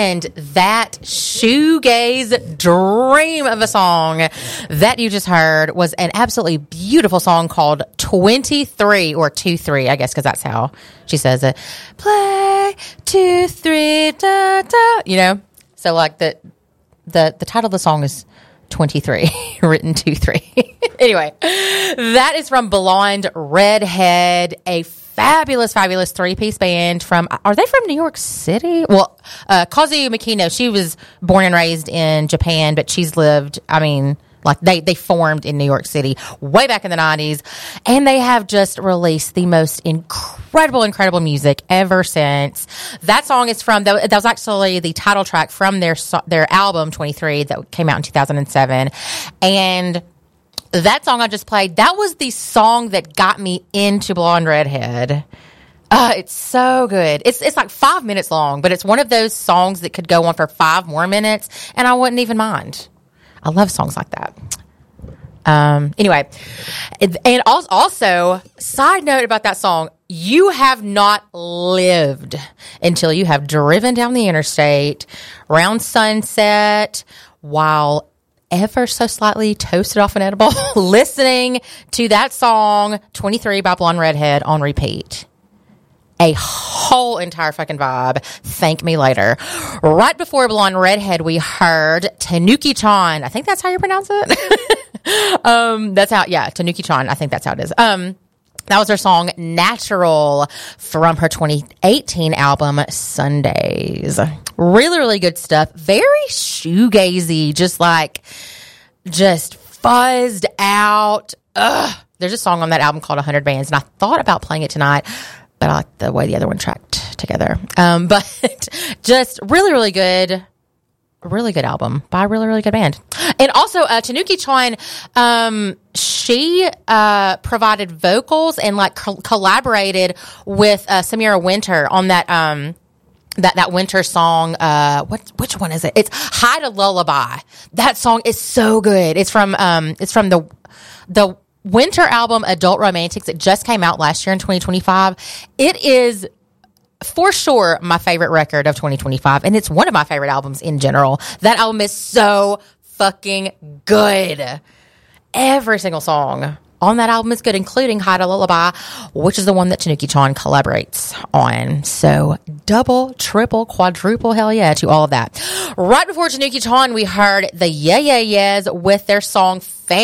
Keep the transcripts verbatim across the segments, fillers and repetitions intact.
And that shoegaze dream of a song that you just heard was an absolutely beautiful song called twenty-three, or two three, I guess, because that's how she says it. Play, two, three, da, da. You know? So, like, the, the, the title of the song is twenty-three, written two three. Anyway, that is from Blonde Redhead, a fabulous, fabulous three-piece band from, are they from New York City? Well, uh, Kazuo Makino, she was born and raised in Japan, but she's lived, I mean, like they, they formed in New York City way back in the nineties, and they have just released the most incredible, incredible music ever since. That song is from, that was actually the title track from their, their album twenty-three that came out in two thousand seven, and that song I just played, that was the song that got me into Blonde Redhead. Uh, it's so good. It's it's like five minutes long, but it's one of those songs that could go on for five more minutes, and I wouldn't even mind. I love songs like that. Um, anyway, and also, side note about that song, you have not lived until you have driven down the interstate around sunset while ever so slightly toasted off an edible, listening to that song, twenty-three by Blonde Redhead, on repeat. A whole entire fucking vibe. Thank me later. Right before Blonde Redhead, we heard Tanuki-chan. I think that's how you pronounce it. um, that's how, yeah, Tanuki-chan. I think that's how it is. Um, that was her song Natural from her twenty eighteen album Sundays. Really, really good stuff. Very shoegazy, just like, just fuzzed out. Ugh. There's a song on that album called one hundred Bands, and I thought about playing it tonight, but I like the way the other one tracked together. Um, but just really, really good, really good album by a really, really good band. And also, uh, Tanuki-chan, um, she uh, provided vocals and like co- collaborated with uh, Samira Winter on that um, that that Winter song. Uh, what which one is it? It's "Hide a Lullaby." That song is so good. It's from um, it's from the the. Winter album Adult Romantics. It just came out last year in twenty twenty-five. It is for sure my favorite record of twenty twenty-five, and it's one of my favorite albums in general. That album is so fucking good. Every single song on that album is good, including Hide a Lullaby, which is the one that Tanuki-chan collaborates on. So double, triple, quadruple, hell yeah to all of that. Right before Tanuki-chan, we heard the Yeah Yeah Yeahs with their song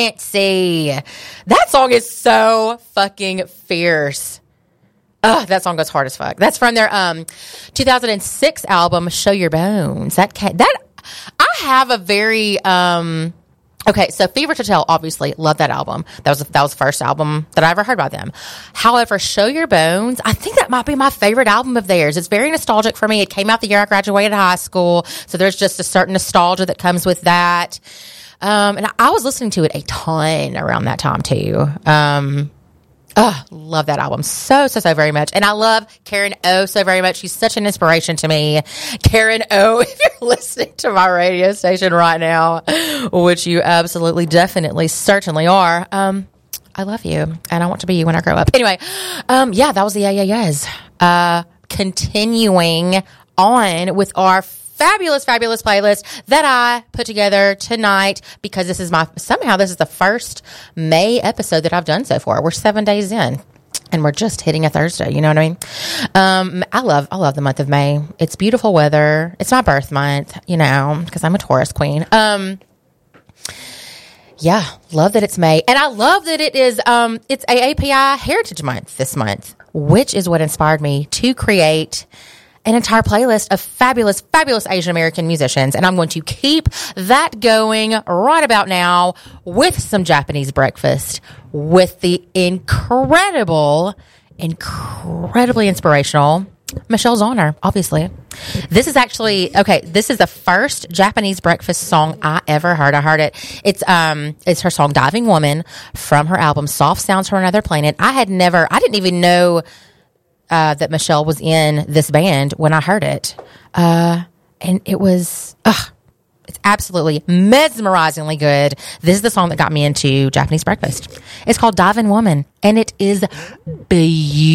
Fancy. That song is so fucking fierce. Ugh, that song goes hard as fuck. That's from their um two thousand six album Show Your Bones. That came, that I have a very um okay, so Fever to Tell, obviously, love that album. That was that was the first album that I ever heard by them. However, Show Your Bones, I think that might be my favorite album of theirs. It's very nostalgic for me. It came out the year I graduated high school, so there's just a certain nostalgia that comes with that. Um, and I, I was listening to it a ton around that time too. Um, oh, love that album so, so, so very much. And I love Karen O so very much. She's such an inspiration to me. Karen O, if you're listening to my radio station right now, which you absolutely, definitely, certainly are, um, I love you. And I want to be you when I grow up. Anyway, um, yeah, that was the Yeah Yeah Yeahs. Uh, continuing on with our fabulous, fabulous playlist that I put together tonight, because this is my, somehow this is the first May episode that I've done so far. We're seven days in and we're just hitting a Thursday. You know what I mean? Um, I love, I love the month of May. It's beautiful weather. It's my birth month, you know, because I'm a Taurus queen. Um, yeah, love that it's May. And I love that it is, um, it's A A P I Heritage Month this month, which is what inspired me to create an entire playlist of fabulous, fabulous Asian American musicians. And I'm going to keep that going right about now with some Japanese breakfast with the incredible, incredibly inspirational Michelle Zauner, obviously. This is actually, okay, this is the first Japanese breakfast song I ever heard. I heard it. It's, um, it's her song Diving Woman from her album Soft Sounds from Another Planet. I had never, I didn't even know Uh, that Michelle was in this band when I heard it. Uh, and it was, ugh, it's absolutely mesmerizingly good. This is the song that got me into Japanese breakfast. It's called Diving Woman, and it is beautiful.